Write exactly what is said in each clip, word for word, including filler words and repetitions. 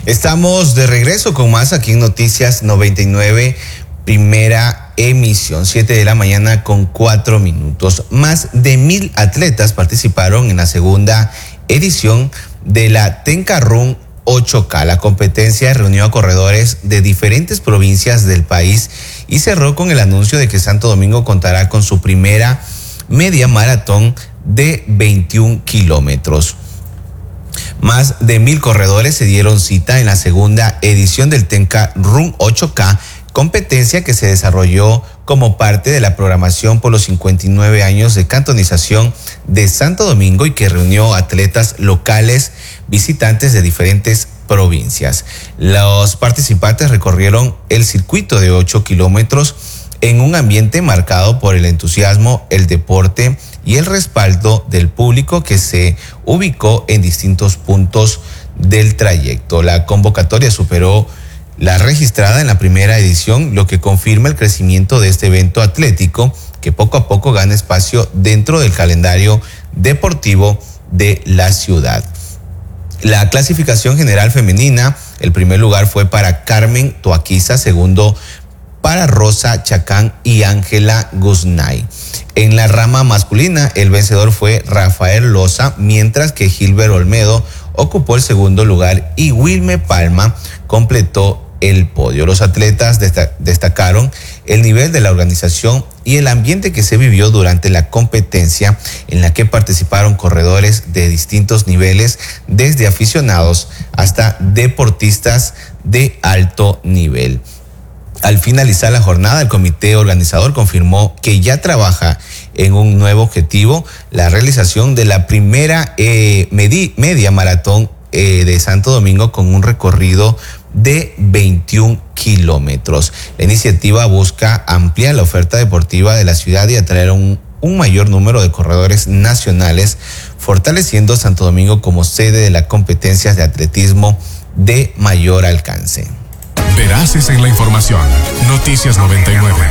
Estamos de regreso con más aquí en Noticias noventa y nueve, primera emisión, siete de la mañana con cuatro minutos. Más de mil atletas participaron en la segunda edición de la Tenka Run ocho K. La competencia reunió a corredores de diferentes provincias del país y cerró con el anuncio de que Santo Domingo contará con su primera media maratón de veintiún kilómetros. Más de mil corredores se dieron cita en la segunda edición del Tenka Run ocho K, competencia que se desarrolló como parte de la programación por los cincuenta y nueve años de cantonización de Santo Domingo y que reunió atletas locales, visitantes de diferentes provincias. Los participantes recorrieron el circuito de ocho kilómetros en un ambiente marcado por el entusiasmo, el deporte y el respaldo del público que se ubicó en distintos puntos del trayecto. La convocatoria superó la registrada en la primera edición, lo que confirma el crecimiento de este evento atlético que poco a poco gana espacio dentro del calendario deportivo de la ciudad. La clasificación general femenina, el primer lugar fue para Carmen Toaquiza, segundo para Rosa Chacán y Ángela Guznay. En la rama masculina, el vencedor fue Rafael Loza, mientras que Gilbert Olmedo ocupó el segundo lugar y Wilme Palma completó el podio. Los atletas desta- destacaron el nivel de la organización y el ambiente que se vivió durante la competencia, en la que participaron corredores de distintos niveles, desde aficionados hasta deportistas de alto nivel. Al finalizar la jornada, el comité organizador confirmó que ya trabaja en un nuevo objetivo, la realización de la primera eh, medi- media maratón eh, de Santo Domingo con un recorrido de veintiún kilómetros. La iniciativa busca ampliar la oferta deportiva de la ciudad y atraer un, un mayor número de corredores nacionales, fortaleciendo Santo Domingo como sede de las competencias de atletismo de mayor alcance. Veraces en la información. Noticias noventa y nueve.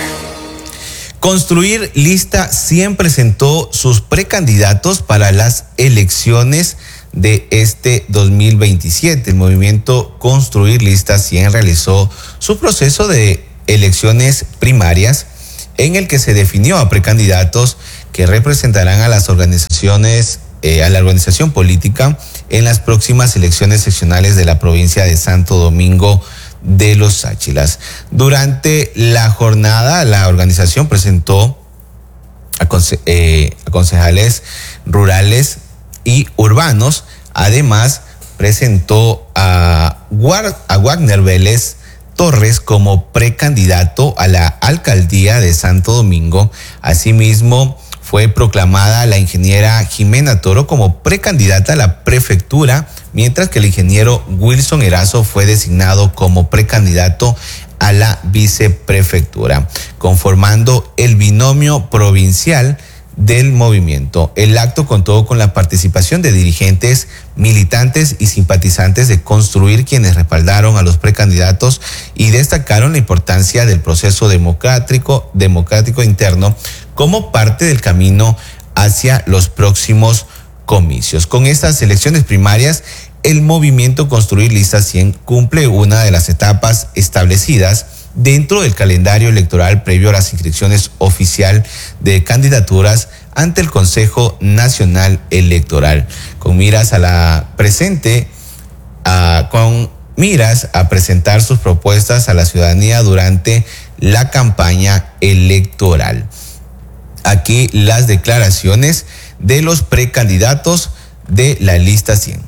Construir Lista cien presentó sus precandidatos para las elecciones de este dos mil veintisiete. El movimiento Construir Lista cien realizó su proceso de elecciones primarias, en el que se definió a precandidatos que representarán a las organizaciones, eh, a la organización política en las próximas elecciones seccionales de la provincia de Santo Domingo de los Áchilas. Durante la jornada, la organización presentó a, conce- eh, a concejales rurales y urbanos. Además, presentó a, War- a Wagner Vélez Torres como precandidato a la alcaldía de Santo Domingo. Asimismo, fue proclamada la ingeniera Jimena Toro como precandidata a la prefectura, mientras que el ingeniero Wilson Erazo fue designado como precandidato a la viceprefectura, conformando el binomio provincial del movimiento. El acto contó con la participación de dirigentes, militantes y simpatizantes de Construir, quienes respaldaron a los precandidatos y destacaron la importancia del proceso democrático, democrático interno como parte del camino hacia los próximos comicios. Con estas elecciones primarias, el movimiento Construir Lista cien cumple una de las etapas establecidas dentro del calendario electoral previo a las inscripciones oficial de candidaturas ante el Consejo Nacional Electoral, con miras a la presente, a, con miras a presentar sus propuestas a la ciudadanía durante la campaña electoral. Aquí las declaraciones de los precandidatos de la Lista cien.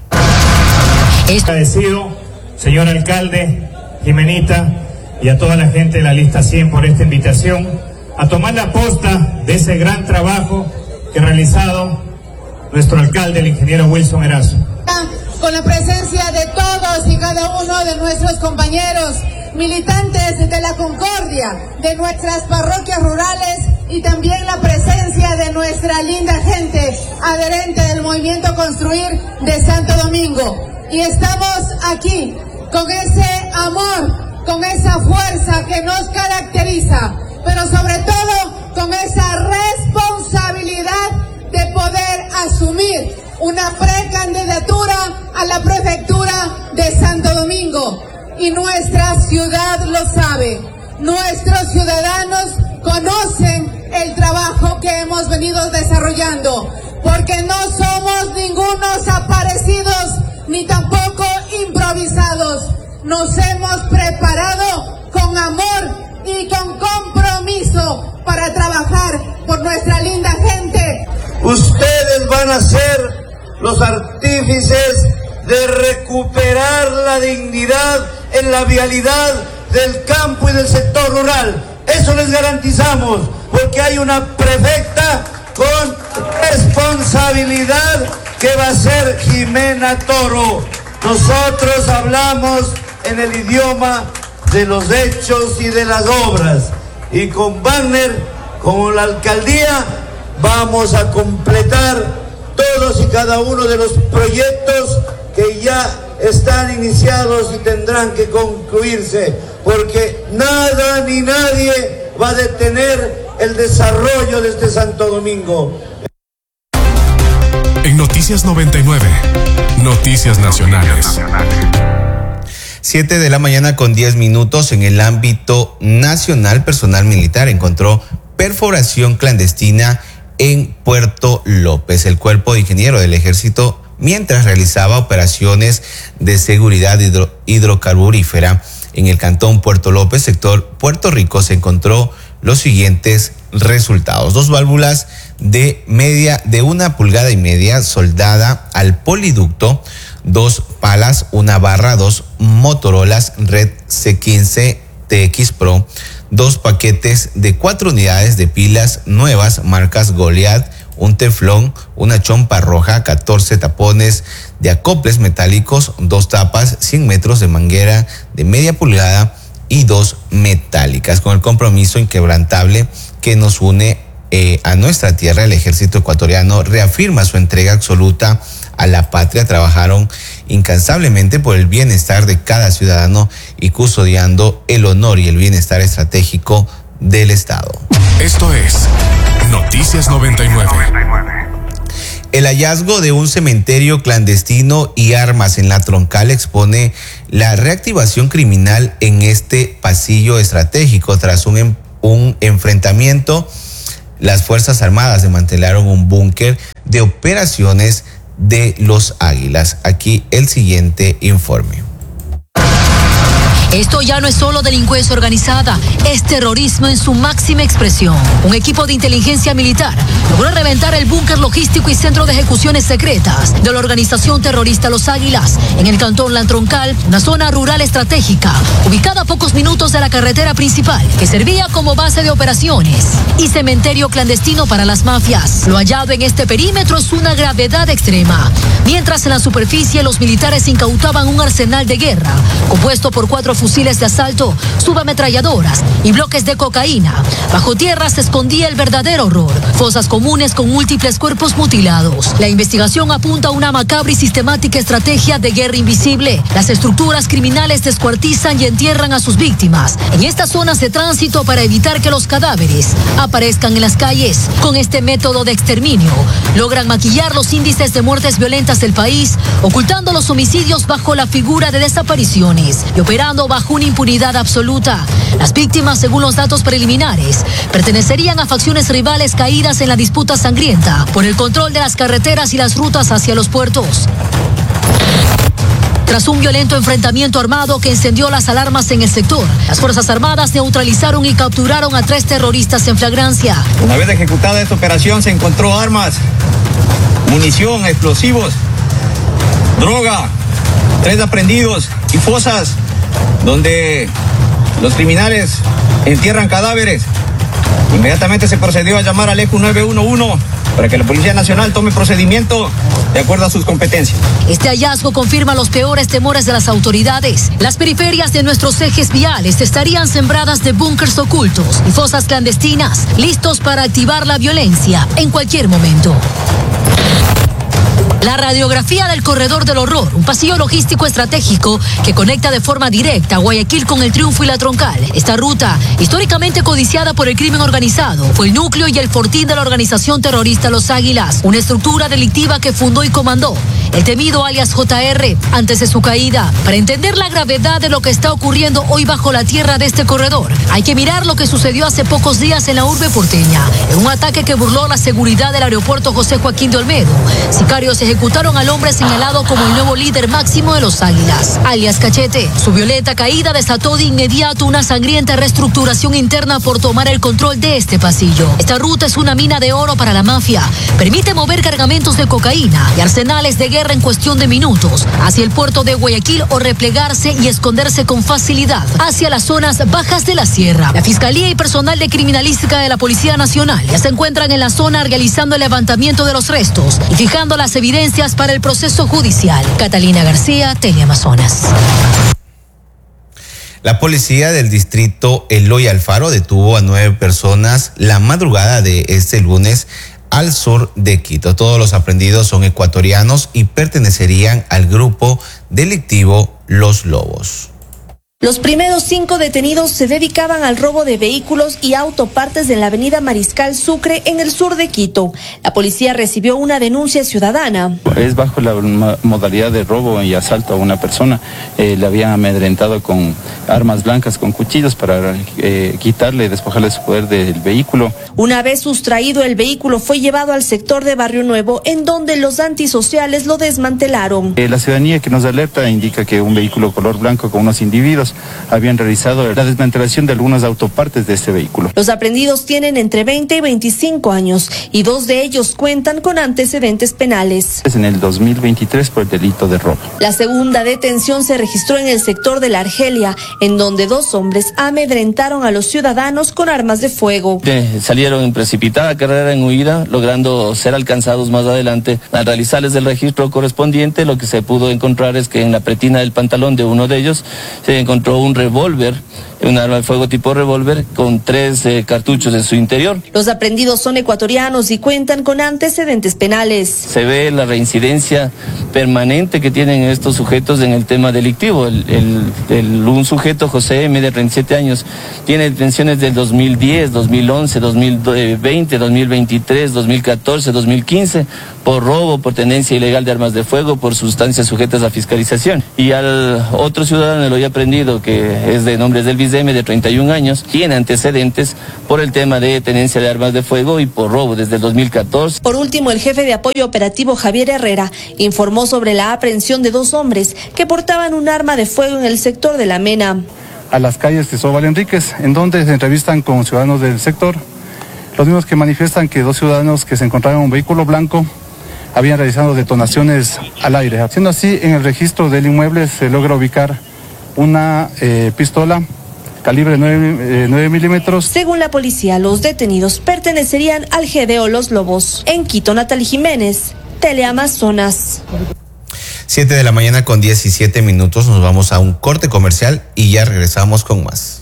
Agradecido, señor alcalde, Jimenita, y a toda la gente de la Lista cien por esta invitación a tomar la posta de ese gran trabajo que ha realizado nuestro alcalde, el ingeniero Wilson Erazo. Con la presencia de todos y cada uno de nuestros compañeros militantes de la Concordia, de nuestras parroquias rurales y también la presencia de nuestra linda gente adherente del movimiento Construir de Santo Domingo. Y estamos aquí con ese amor, con esa fuerza que nos caracteriza, pero sobre todo con esa responsabilidad de poder asumir una precandidatura a la prefectura de y nuestra ciudad lo sabe. Nuestros ciudadanos conocen el trabajo que hemos venido desarrollando, porque no somos ningunos aparecidos ni tampoco improvisados. Nos hemos preparado con amor y con compromiso para trabajar por nuestra linda gente. Ustedes van a ser los artífices de recuperar la dignidad en la vialidad del campo y del sector rural. Eso les garantizamos, porque hay una prefecta con responsabilidad que va a ser Jimena Toro. Nosotros hablamos en el idioma de los hechos y de las obras, y con Wagner, como la alcaldía, vamos a completar todos y cada uno de los proyectos que ya están iniciados y tendrán que concluirse, porque nada ni nadie va a detener el desarrollo de este Santo Domingo. En Noticias noventa y nueve, Noticias Nacionales. siete de la mañana con diez minutos. En el ámbito nacional, personal militar encontró perforación clandestina en Puerto López. El cuerpo de ingeniero del ejército, mientras realizaba operaciones de seguridad hidro, hidrocarburífera en el cantón Puerto López, sector Puerto Rico, se encontró los siguientes resultados: dos válvulas de media de una pulgada y media soldada al poliducto, dos palas, una barra, dos Motorolas Red C quince T X Pro, dos paquetes de cuatro unidades de pilas nuevas marcas Goliath, un teflón, una chompa roja, catorce tapones de acoples metálicos, dos tapas, cien metros de manguera de media pulgada y dos metálicas. Con el compromiso inquebrantable que nos une eh, a nuestra tierra, el ejército ecuatoriano reafirma su entrega absoluta a la patria. Trabajaron incansablemente por el bienestar de cada ciudadano y custodiando el honor y el bienestar estratégico del Estado. Esto es Noticias noventa y nueve. El hallazgo de un cementerio clandestino y armas en la Troncal expone la reactivación criminal en este pasillo estratégico. Tras un, un enfrentamiento, las Fuerzas Armadas desmantelaron un búnker de operaciones de los Águilas. Aquí el siguiente informe. Esto ya no es solo delincuencia organizada, es terrorismo en su máxima expresión. Un equipo de inteligencia militar logró reventar el búnker logístico y centro de ejecuciones secretas de la organización terrorista Los Águilas en el cantón La Troncal, una zona rural estratégica ubicada a pocos minutos de la carretera principal que servía como base de operaciones y cementerio clandestino para las mafias. Lo hallado en este perímetro es una gravedad extrema. Mientras en la superficie los militares incautaban un arsenal de guerra compuesto por cuatro fusiles de asalto, subametralladoras y bloques de cocaína. Bajo tierra se escondía el verdadero horror: fosas comunes con múltiples cuerpos mutilados. La investigación apunta a una macabra y sistemática estrategia de guerra invisible. Las estructuras criminales descuartizan y entierran a sus víctimas en estas zonas de tránsito para evitar que los cadáveres aparezcan en las calles. Con este método de exterminio, logran maquillar los índices de muertes violentas del país, ocultando los homicidios bajo la figura de desapariciones y operando bajo una impunidad absoluta. Las víctimas, según los datos preliminares, pertenecerían a facciones rivales caídas en la disputa sangrienta por el control de las carreteras y las rutas hacia los puertos. Tras un violento enfrentamiento armado que encendió las alarmas en el sector, las Fuerzas Armadas neutralizaron y capturaron a tres terroristas en flagrancia. Una vez ejecutada esta operación se encontró armas, munición, explosivos, droga, tres aprehendidos y fosas donde los criminales entierran cadáveres. Inmediatamente se procedió a llamar al E Q nueve uno uno para que la Policía Nacional tome procedimiento de acuerdo a sus competencias. Este hallazgo confirma los peores temores de las autoridades. Las periferias de nuestros ejes viales estarían sembradas de búnkers ocultos y fosas clandestinas, listos para activar la violencia en cualquier momento. La radiografía del Corredor del Horror, un pasillo logístico estratégico que conecta de forma directa a Guayaquil con el Triunfo y La Troncal. Esta ruta, históricamente codiciada por el crimen organizado, fue el núcleo y el fortín de la organización terrorista Los Águilas, una estructura delictiva que fundó y comandó el temido alias J R, antes de su caída. Para entender la gravedad de lo que está ocurriendo hoy bajo la tierra de este corredor, hay que mirar lo que sucedió hace pocos días en la urbe porteña, en un ataque que burló la seguridad del aeropuerto José Joaquín de Olmedo. Sicarios ejecutaron al hombre señalado como el nuevo líder máximo de los Águilas, alias Cachete. Su violenta caída desató de inmediato una sangrienta reestructuración interna por tomar el control de este pasillo. Esta ruta es una mina de oro para la mafia. Permite mover cargamentos de cocaína y arsenales de guerra en cuestión de minutos hacia el puerto de Guayaquil o replegarse y esconderse con facilidad hacia las zonas bajas de la sierra. La Fiscalía y personal de criminalística de la Policía Nacional ya se encuentran en la zona realizando el levantamiento de los restos y fijando las evidencias para el proceso judicial. Catalina García, Teleamazonas. La policía del distrito Eloy Alfaro detuvo a nueve personas la madrugada de este lunes al sur de Quito. Todos los aprehendidos son ecuatorianos y pertenecerían al grupo delictivo Los Lobos. Los primeros cinco detenidos se dedicaban al robo de vehículos y autopartes en la avenida Mariscal Sucre, en el sur de Quito. La policía recibió una denuncia ciudadana. Es bajo la modalidad de robo y asalto a una persona. Eh, le habían amedrentado con armas blancas, con cuchillos, para eh, quitarle, despojarle su poder del vehículo. Una vez sustraído el vehículo, fue llevado al sector de Barrio Nuevo, en donde los antisociales lo desmantelaron. Eh, la ciudadanía que nos alerta indica que un vehículo color blanco con unos individuos habían realizado la desmantelación de algunas autopartes de este vehículo. Los aprendidos tienen entre veinte y veinticinco años y dos de ellos cuentan con antecedentes penales. Es en el dos mil veintitrés por el delito de robo. La segunda detención se registró en el sector de la Argelia, en donde dos hombres amedrentaron a los ciudadanos con armas de fuego. Eh, salieron en precipitada carrera en huida, logrando ser alcanzados más adelante. Al realizarles el registro correspondiente, lo que se pudo encontrar es que en la pretina del pantalón de uno de ellos se encontró un revólver, un arma de fuego tipo revólver con tres eh, cartuchos en su interior. Los aprendidos son ecuatorianos y cuentan con antecedentes penales. Se ve la reincidencia permanente que tienen estos sujetos en el tema delictivo. El, el, el, un sujeto, José M., de treinta y siete años, tiene detenciones del dos mil diez, dos mil once, dos mil veinte, dos mil veintitrés, dos mil catorce, dos mil quince, por robo, por tenencia ilegal de armas de fuego, por sustancias sujetas a fiscalización. Y al otro ciudadano lo había aprendido, que es de nombre del M, de treinta y un años, tiene antecedentes por el tema de tenencia de armas de fuego y por robo desde el dos mil catorce. Por último, el jefe de apoyo operativo Javier Herrera informó sobre la aprehensión de dos hombres que portaban un arma de fuego en el sector de La Mena. A las calles Cristóbal Enríquez, en donde se entrevistan con ciudadanos del sector, los mismos que manifiestan que dos ciudadanos que se encontraban en un vehículo blanco habían realizado detonaciones al aire. Siendo así, en el registro del inmueble se logra ubicar una eh, pistola calibre nueve milímetros. Según la policía, los detenidos pertenecerían al G D O Los Lobos. En Quito, Natalie Jiménez, Teleamazonas. siete de la mañana con diecisiete minutos, nos vamos a un corte comercial y ya regresamos con más.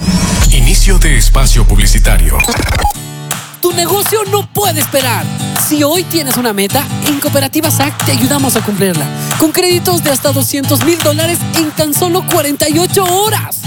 Inicio de espacio publicitario. Tu negocio no puede esperar. Si hoy tienes una meta, en Cooperativa S A C te ayudamos a cumplirla. Con créditos de hasta doscientos mil dólares en tan solo cuarenta y ocho horas.